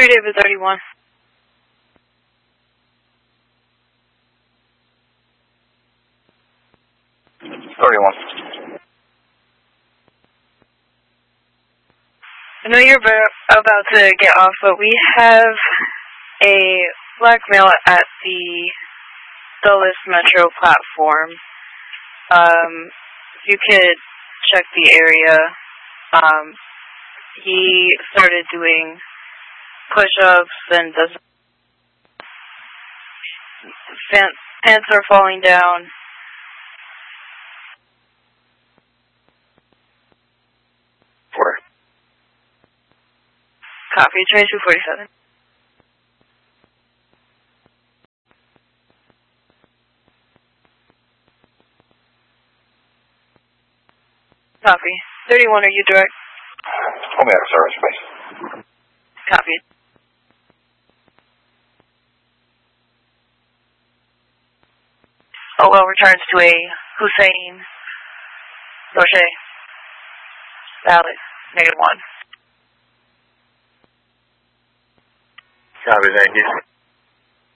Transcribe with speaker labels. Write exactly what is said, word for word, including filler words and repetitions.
Speaker 1: three David thirty-one.
Speaker 2: thirty-one.
Speaker 1: I know you're about to get off, but we have a black male at the Dulles Metro platform. Um, if you could check the area. Um, he started doing push-ups and does pants are falling down.
Speaker 2: Four.
Speaker 1: Copy, twenty-two forty-seven. Copy. thirty-one, are you direct?
Speaker 2: Hold me out of service, please.
Speaker 1: Copy. Oh, well, returns to a Hussein Roche. Valid. Negative one.
Speaker 2: Copy, thank you.